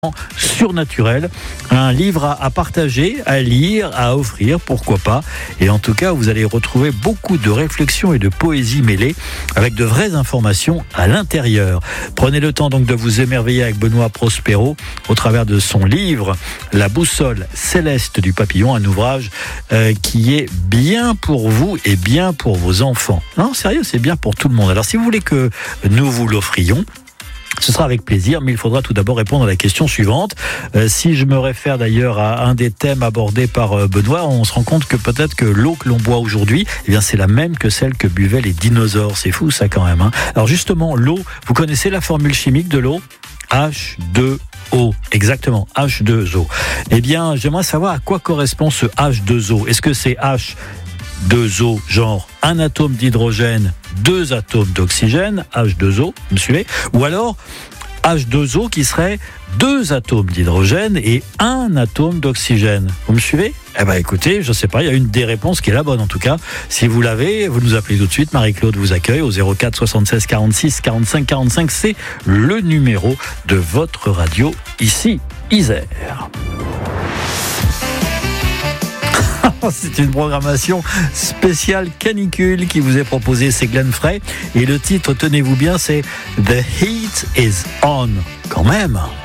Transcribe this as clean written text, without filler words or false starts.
surnaturel, un livre à partager, à lire, à offrir, pourquoi pas. Et en tout cas, vous allez retrouver beaucoup de réflexions et de poésie mêlées avec de vraies informations à l'intérieur. Prenez le temps donc de vous émerveiller avec Benoît Prospero au travers de son livre La boussole céleste du papillon, un ouvrage qui est bien pour vous et bien pour vos enfants. Non, sérieux, c'est bien pour tout le monde. Alors si vous voulez que nous vous l'offrions, ce sera avec plaisir, mais il faudra tout d'abord répondre à la question suivante. Si je me réfère d'ailleurs à un des thèmes abordés par Benoît, on se rend compte que peut-être que l'eau que l'on boit aujourd'hui, eh bien c'est la même que celle que buvaient les dinosaures. C'est fou ça quand même. Alors justement, l'eau, vous connaissez la formule chimique de l'eau ? H2O, exactement, H2O. Eh bien, j'aimerais savoir à quoi correspond ce H2O. Est-ce que c'est H2O, genre un atome d'hydrogène, 2 atomes d'oxygène, H2O, vous me suivez ? Ou alors H2O qui serait 2 atomes d'hydrogène et 1 atome d'oxygène. Vous me suivez ? Eh bien écoutez, je ne sais pas, il y a une des réponses qui est la bonne en tout cas. Si vous l'avez, vous nous appelez tout de suite. Marie-Claude vous accueille au 04 76 46 45 45. C'est le numéro de votre radio ici, Isère. C'est une programmation spéciale canicule qui vous est proposée, c'est Glenn Frey. Et le titre, tenez-vous bien, c'est The Heat is On. Quand même.